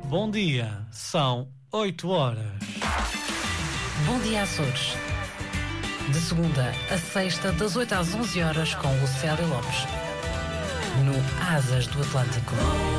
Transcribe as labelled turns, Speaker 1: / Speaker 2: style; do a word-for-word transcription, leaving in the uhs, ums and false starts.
Speaker 1: Bom dia, são oito horas.
Speaker 2: Bom dia, Açores. De segunda a sexta, das oito às onze horas, com Lucélia Lopes. No Asas do Atlântico.